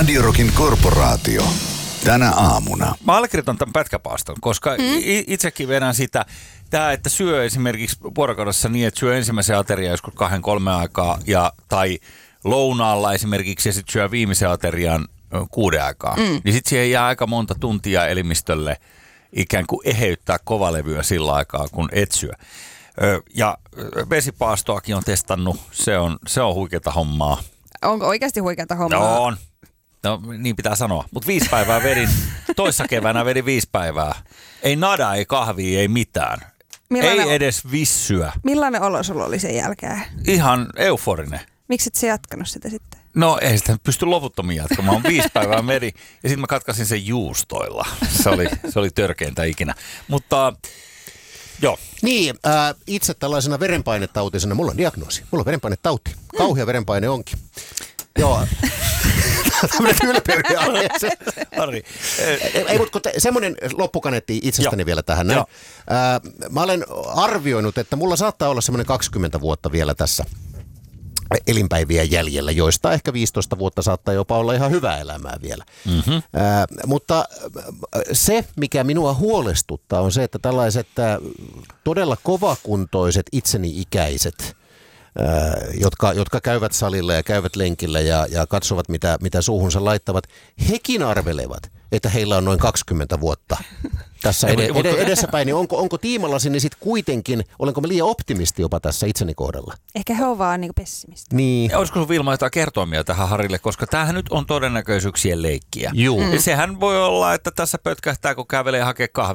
Radio Rockin korporaatio. Tänä aamuna. Mä allekirjoitan tämän pätkäpaaston, koska itsekin vedän sitä, että syö esimerkiksi vuorokaudessa niin, että syö ensimmäisen aterian joskus 2-3 aikaa tai lounaalla esimerkiksi ja sitten syö viimeisen aterian 6 aikaa. Niin sitten siihen jää aika monta tuntia elimistölle ikään kuin eheyttää kovalevyä sillä aikaa, kun et syö. Ja vesipaastoakin on testannut, se on huikeata hommaa. Onko oikeasti huikeata hommaa? On. No niin pitää sanoa. Mutta 5 päivää vedin, toissa keväänä vedin 5 päivää. Ei nada, ei kahvia, ei mitään. Ei edes vissyä. Millainen olo sulla oli sen jälkeen? Ihan euforinen. Miksi et sä jatkanut sitä sitten? No ei sitä pysty loputtomiin jatkamaan. 5 päivää vedin ja sitten mä katkasin sen juustoilla. Se oli törkeintä ikinä. Mutta joo. Niin, itse tällaisena verenpainetautisena, mulla on diagnoosi. Mulla on verenpainetauti. Kauhea verenpaine onkin. Joo. Tämmöinen ylpeyden aihe. Harri. Ei, mutta semmoinen loppukaneetti itsestäni vielä tähän. Näin. Mä olen arvioinut, että mulla saattaa olla semmoinen 20 vuotta vielä tässä elinpäiviä jäljellä, joista ehkä 15 vuotta saattaa jopa olla ihan hyvää elämää vielä. Mutta se, mikä minua huolestuttaa, on se, että tällaiset todella kovakuntoiset itseni ikäiset, jotka käyvät salilla ja käyvät lenkillä ja katsovat, mitä suuhunsa laittavat, hekin arvelevat, että heillä on noin 20 vuotta tässä edessäpäin. Niin onko tiimallasini sitten kuitenkin, olenko mä liian optimisti jopa tässä itseni kohdalla? Ehkä he on vaan niin pessimisti. Niin. Olisiko sun Vilma jotain kertoa tähän Harille, koska tämähän nyt on todennäköisyyksien leikkiä. Juu. Sehän voi olla, että tässä pötkähtää, kun kävelee hakee kahvia.